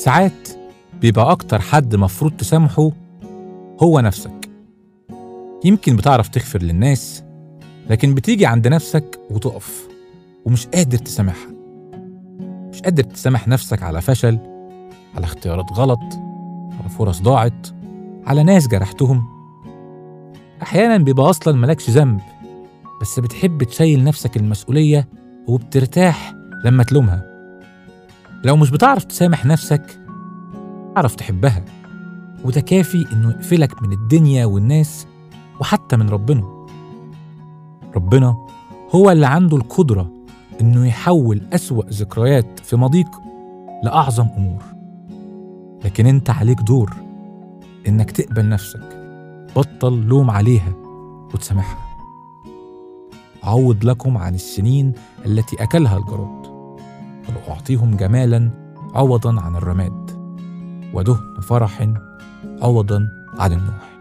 ساعات بيبقى أكتر حد مفروض تسامحه هو نفسك. يمكن بتعرف تغفر للناس، لكن بتيجي عند نفسك وتقف ومش قادر تسامحها. مش قادر تسامح نفسك على فشل، على اختيارات غلط، على فرص ضاعت، على ناس جرحتهم. أحيانا بيبقى أصلا ملكش ذنب، بس بتحب تشيل نفسك المسؤولية وبترتاح لما تلومها. لو مش بتعرف تسامح نفسك، تعرف تحبها، وده كافي إنه يقفلك من الدنيا والناس وحتى من ربنا. ربنا هو اللي عنده القدرة إنه يحول أسوأ ذكريات في ماضيك لأعظم أمور. لكن أنت عليك دور إنك تقبل نفسك، بطل لوم عليها وتسامحها. عوض لكم عن السنين التي أكلها الجراد، ولو أعطيهم جمالا عوضا عن الرماد، ودهن فرح عوضا عن النوح.